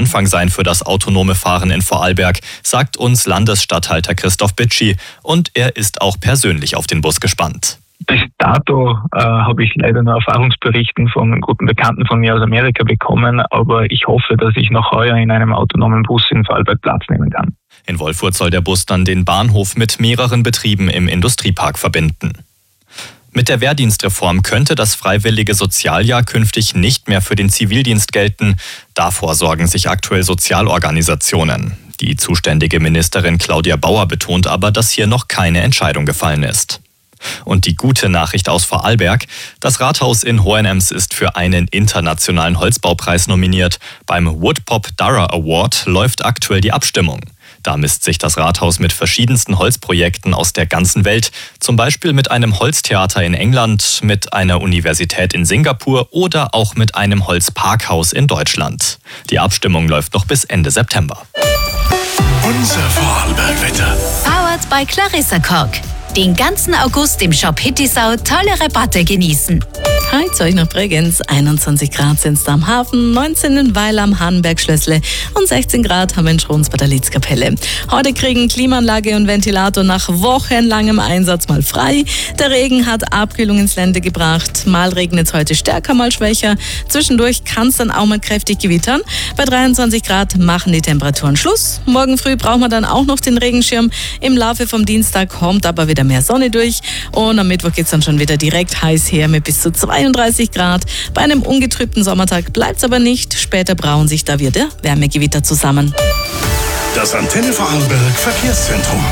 Anfang sein für das autonome Fahren in Vorarlberg, sagt uns Landesstatthalter Christoph Bitschi. Und er ist auch persönlich auf den Bus gespannt. Bis dato habe ich leider nur Erfahrungsberichten von guten Bekannten von mir aus Amerika bekommen, aber ich hoffe, dass ich noch heuer in einem autonomen Bus in Vorarlberg Platz nehmen kann. In Wolfurt soll der Bus dann den Bahnhof mit mehreren Betrieben im Industriepark verbinden. Mit der Wehrdienstreform könnte das freiwillige Sozialjahr künftig nicht mehr für den Zivildienst gelten. Davor sorgen sich aktuell Sozialorganisationen. Die zuständige Ministerin Claudia Bauer betont aber, dass hier noch keine Entscheidung gefallen ist. Und die gute Nachricht aus Vorarlberg: Das Rathaus in Hohenems ist für einen internationalen Holzbaupreis nominiert. Beim Woodpop Dara Award läuft aktuell die Abstimmung. Da misst sich das Rathaus mit verschiedensten Holzprojekten aus der ganzen Welt, zum Beispiel mit einem Holztheater in England, mit einer Universität in Singapur oder auch mit einem Holzparkhaus in Deutschland. Die Abstimmung läuft noch bis Ende September. Unser Vorarlberg-Wetter. Powered by Clarissa Koch. Den ganzen August im Shop Hittisau tolle Rabatte genießen. Heute euch nach Bregenz, 21 Grad sind es da am Hafen, 19 in Weil am Hahnenberg-Schlössle und 16 Grad haben wir in Schrons bei der Litzkapelle. Heute kriegen Klimaanlage und Ventilator nach wochenlangem Einsatz mal frei. Der Regen hat Abkühlung ins Lande gebracht. Mal regnet es heute stärker, mal schwächer. Zwischendurch kann es dann auch mal kräftig gewittern. Bei 23 Grad machen die Temperaturen Schluss. Morgen früh brauchen wir dann auch noch den Regenschirm. Im Laufe vom Dienstag kommt aber wieder mehr Sonne durch und am Mittwoch geht es dann schon wieder direkt heiß her mit bis zu 32 Grad. Bei einem ungetrübten Sommertag bleibt es aber nicht. Später brauen sich da wieder Wärmegewitter zusammen. Das Antenne Vorarlberg Verkehrszentrum.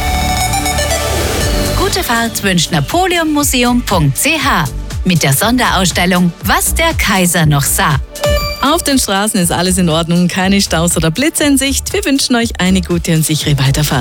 Gute Fahrt wünscht napoleonmuseum.ch mit der Sonderausstellung Was der Kaiser noch sah. Auf den Straßen ist alles in Ordnung, keine Staus oder Blitze in Sicht. Wir wünschen euch eine gute und sichere Weiterfahrt.